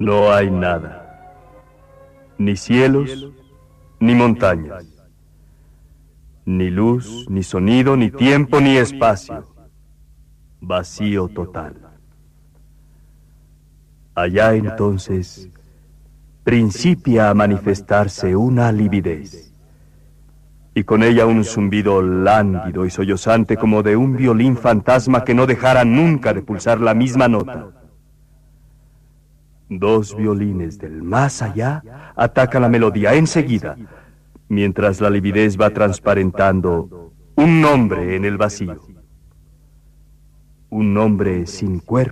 No hay nada, ni cielos, ni montañas, ni luz, ni sonido, ni tiempo, ni espacio. Vacío total. Allá entonces principia a manifestarse una lividez, y con ella un zumbido lánguido y sollozante como de un violín fantasma que no dejara nunca de pulsar la misma nota. Dos violines del más allá atacan la melodía enseguida, mientras la lividez va transparentando un nombre en el vacío. Un nombre sin cuerpo.